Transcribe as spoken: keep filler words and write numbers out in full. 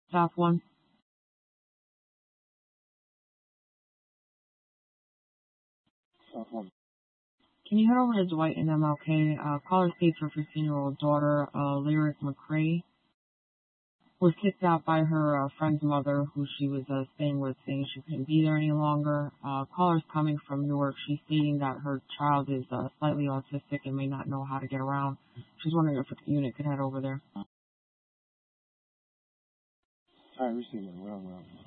South one. South one. Can you head over to Dwight and M L K? Uh, caller states her fifteen-year-old daughter, uh, Lyric McCrae, was kicked out by her uh, friend's mother, who she was uh, staying with, saying she couldn't be there any longer. Uh, caller's coming from Newark. She's stating that her child is uh, slightly autistic and may not know how to get around. She's wondering if the unit could head over there. I received it. Well, well.